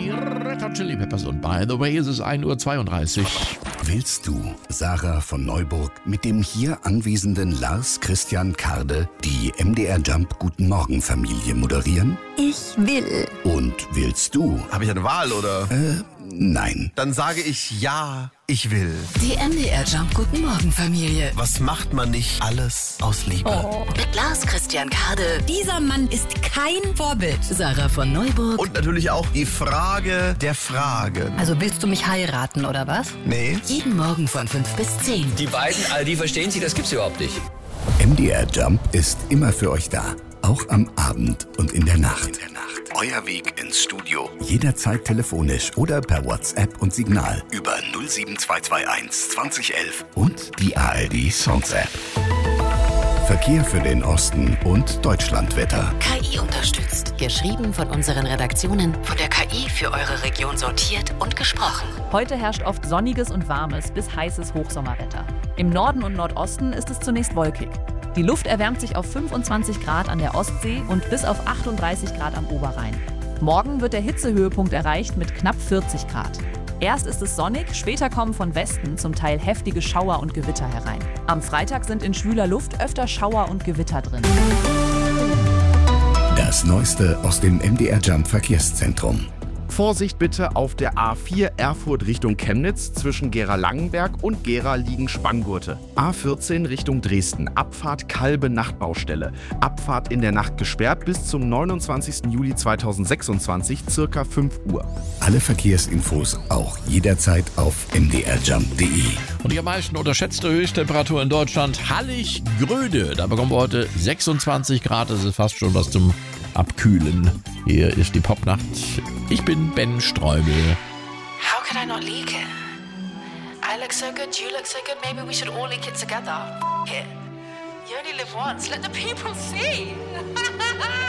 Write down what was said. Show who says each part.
Speaker 1: Die Red Hot Chili Peppers und By the Way, es ist 1:32 Uhr.
Speaker 2: Willst du, Sarah von Neuburg, mit dem hier anwesenden Lars Christian Karde die MDR Jump Guten Morgen Familie moderieren?
Speaker 3: Ich will.
Speaker 2: Und willst du?
Speaker 4: Habe ich eine Wahl, oder?
Speaker 2: Nein.
Speaker 4: Dann sage ich ja, ich will.
Speaker 5: Die MDR Jump Guten Morgen Familie.
Speaker 4: Was macht man nicht alles aus Liebe?
Speaker 5: Mit Lars Christian Karde,
Speaker 3: Dieser Mann ist kein Vorbild.
Speaker 5: Sarah von Neuburg
Speaker 4: Und natürlich auch die Frage der Fragen.
Speaker 3: Also willst du mich heiraten, oder was?
Speaker 4: Nee.
Speaker 5: jeden Morgen von 5 bis 10.
Speaker 6: Die beiden, die verstehen sich, das gibt's überhaupt nicht.
Speaker 2: MDR Jump ist immer für euch da. Auch am Abend und in der Nacht. Euer Weg ins Studio. Jederzeit telefonisch oder per WhatsApp und Signal über 07221 2011 und die ARD Songs App. Verkehr für den Osten und Deutschlandwetter.
Speaker 5: KI unterstützt. Geschrieben von unseren Redaktionen, von der KI für eure Region sortiert und gesprochen.
Speaker 7: Heute herrscht oft sonniges und warmes bis heißes Hochsommerwetter. Im Norden und Nordosten ist es zunächst wolkig. Die Luft erwärmt sich auf 25 Grad an der Ostsee und bis auf 38 Grad am Oberrhein. Morgen wird der Hitzehöhepunkt erreicht mit knapp 40 Grad. Erst ist es sonnig, später kommen von Westen zum Teil heftige Schauer und Gewitter herein. Am Freitag sind in schwüler Luft öfter Schauer und Gewitter drin.
Speaker 2: Das Neueste aus dem MDR Jump Verkehrszentrum.
Speaker 8: Vorsicht bitte auf der A4 Erfurt Richtung Chemnitz. Zwischen Gera-Langenberg und Gera liegen Spanngurte. A14 Richtung Dresden. Abfahrt Kalbe Nachtbaustelle. Abfahrt in der Nacht gesperrt bis zum 29. Juli 2026, circa 5 Uhr.
Speaker 2: Alle Verkehrsinfos auch jederzeit auf mdrjump.de.
Speaker 1: Und die am meisten unterschätzte Höchsttemperatur in Deutschland, Hallig-Gröde. Da bekommen wir heute 26 Grad, das ist fast schon was zum Abkühlen. Hier ist die Popnacht. Ich bin Ben Streubel.
Speaker 5: How could I not leak it? I look so good, you look so good, maybe we should all leak it together. It. You only live once, let the people see.